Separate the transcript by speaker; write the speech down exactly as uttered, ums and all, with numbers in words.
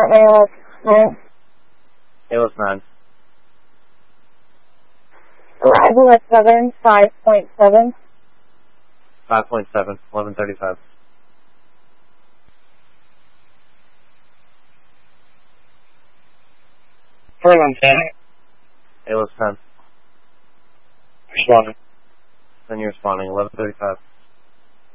Speaker 1: A L S nine.
Speaker 2: A L S nine.
Speaker 1: Arrival at Southern five point seven.
Speaker 2: five point seven, eleven thirty-five.
Speaker 3: Furlong ten.
Speaker 2: A L S ten.
Speaker 3: Responding.
Speaker 2: Then you're responding, eleven thirty-five.